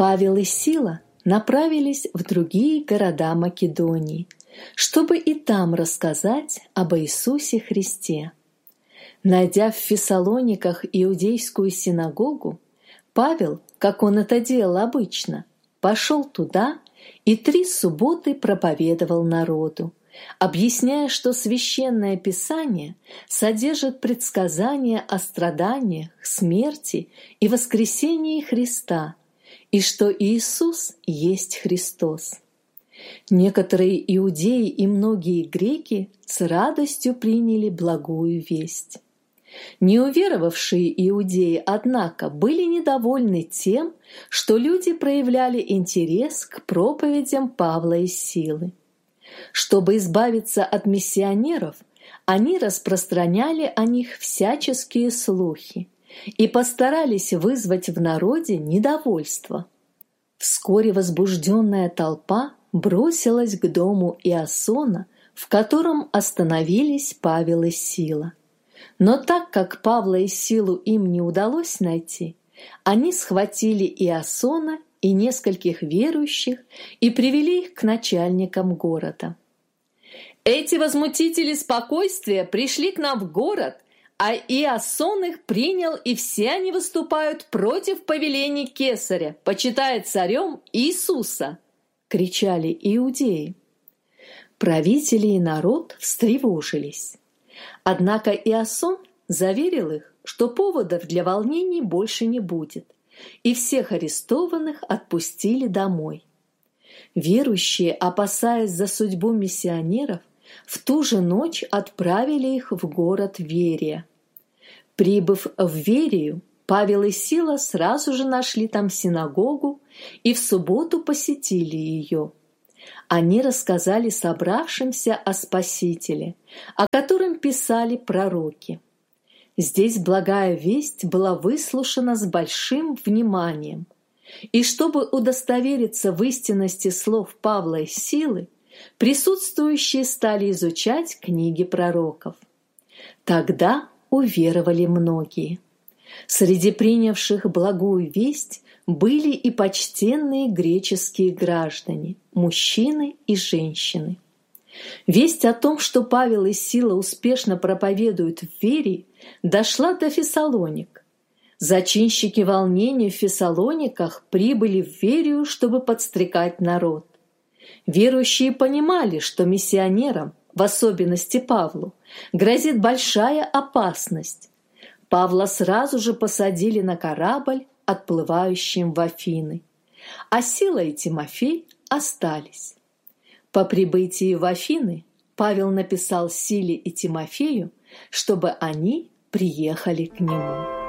Павел и Сила направились в другие города Македонии, чтобы и там рассказать об Иисусе Христе. Найдя в Фессалониках иудейскую синагогу, Павел, как он это делал обычно, пошел туда и 3 субботы проповедовал народу, объясняя, что Священное Писание содержит предсказания о страданиях, смерти и воскресении Христа, и что Иисус есть Христос. Некоторые иудеи и многие греки с радостью приняли благую весть. Неуверовавшие иудеи, однако, были недовольны тем, что люди проявляли интерес к проповедям Павла и Силы. Чтобы избавиться от миссионеров, они распространяли о них всяческие слухи и постарались вызвать в народе недовольство. Вскоре возбужденная толпа бросилась к дому Иасона, в котором остановились Павел и Сила. Но так как Павла и Силу им не удалось найти, они схватили Иасона и нескольких верующих и привели их к начальникам города. «Эти возмутители спокойствия пришли к нам в город, а Иасон их принял, и все они выступают против повелений Кесаря, почитая царем Иисуса!» — кричали иудеи. Правители и народ встревожились. Однако Иасон заверил их, что поводов для волнений больше не будет, и всех арестованных отпустили домой. Верующие, опасаясь за судьбу миссионеров, в ту же ночь отправили их в город Верия. Прибыв в Верию, Павел и Сила сразу же нашли там синагогу и в субботу посетили ее. Они рассказали собравшимся о Спасителе, о котором писали пророки. Здесь благая весть была выслушана с большим вниманием. И чтобы удостовериться в истинности слов Павла и Силы, присутствующие стали изучать книги пророков. Тогда уверовали многие. Среди принявших благую весть были и почтенные греческие граждане, мужчины и женщины. Весть о том, что Павел и Сила успешно проповедуют в Верии, дошла до Фессалоник. Зачинщики волнений в Фессалониках прибыли в Верию, чтобы подстрекать народ. Верующие понимали, что миссионерам, в особенности Павлу, грозит большая опасность. Павла сразу же посадили на корабль, отплывающим в Афины, а Сила и Тимофей остались. По прибытии в Афины Павел написал Силе и Тимофею, чтобы они приехали к нему.